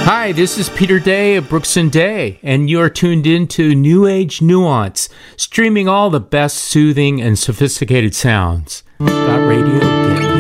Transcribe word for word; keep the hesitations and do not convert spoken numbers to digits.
Hi, this is Peter Day of Brooks and Day, and you're tuned in to New Age Nuance, streaming all the best soothing and sophisticated sounds. Got radio? Get